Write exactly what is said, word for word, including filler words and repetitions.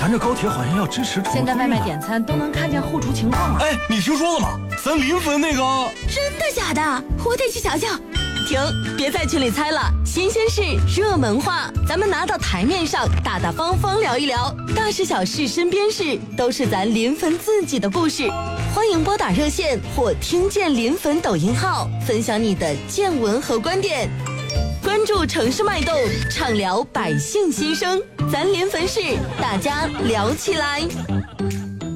咱这高铁好像要支持重。 现在外卖点餐都能看见后厨情况了。 哎，你听说了吗？咱临汾那个…… 真的假的？我得去瞧瞧。 停，别在群里猜了，新鲜事，热门话，咱们拿到台面上，大大方方聊一聊，大事小事、身边事，都是咱临汾自己的故事。欢迎拨打热线或听见临汾抖音号，分享你的见闻和观点。关注城市脉动，畅聊百姓心声，咱临汾市，大家聊起来。